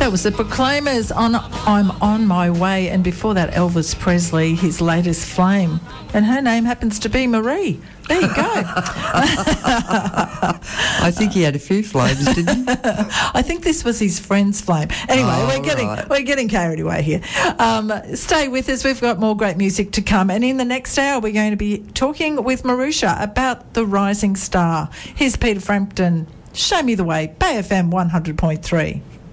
That was the Proclaimers on I'm On My Way, and before that Elvis Presley, his latest flame, and her name happens to be Marie. There you go. I think he had a few flames, didn't he? I think this was his friend's flame. Anyway, we're getting carried away here. Stay with us. We've got more great music to come, and in the next hour we're going to be talking with Marusha about the rising star. Here's Peter Frampton. Show Me the Way, Bay FM 100.3.